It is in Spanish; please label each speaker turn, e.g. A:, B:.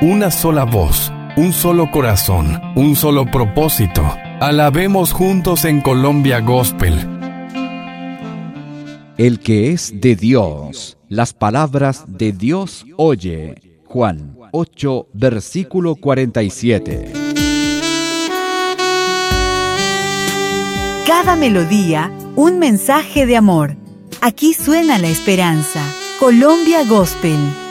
A: una sola voz, un solo corazón, un solo propósito. Alabemos juntos en Colombia Gospel.
B: El que es de Dios, las palabras de Dios oye. Juan 8, versículo 47.
C: Cada melodía, un mensaje de amor. Aquí suena la esperanza. Colombia Gospel.